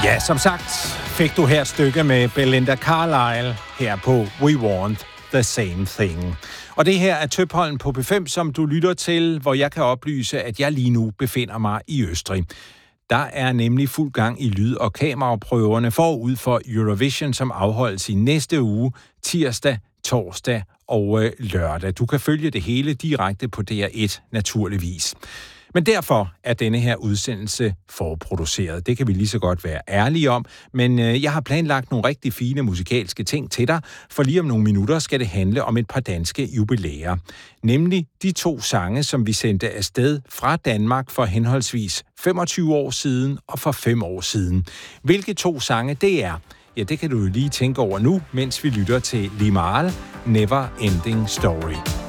Ja, som sagt fik du her et stykke med Belinda Carlisle her på We Want the Same Thing. Og det her er Tøpholm på P5, som du lytter til, hvor jeg kan oplyse, at jeg lige nu befinder mig i Østrig. Der er nemlig fuld gang i lyd- og kameraprøverne forud for Eurovision, som afholdes i næste uge, tirsdag, torsdag og lørdag. Du kan følge det hele direkte på DR1, naturligvis. Men derfor er denne her udsendelse forproduceret. Det kan vi lige så godt være ærlige om, men jeg har planlagt nogle rigtig fine musikalske ting til dig, for lige om nogle minutter skal det handle om et par danske jubilæer. Nemlig de 2 sange, som vi sendte afsted fra Danmark for henholdsvis 25 år siden og for 5 år siden. Hvilke 2 sange det er? Ja, det kan du jo lige tænke over nu, mens vi lytter til Limahl, Never Ending Story.